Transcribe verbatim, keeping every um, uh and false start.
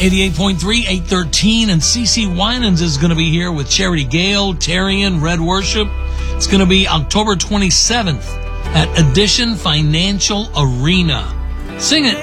eighty-eight point three, eight thirteen, and CeCe Winans is going to be here with Charity Gale, Tarian, Red Worship. It's going to be October twenty-seventh at Addition Financial Arena. Sing it.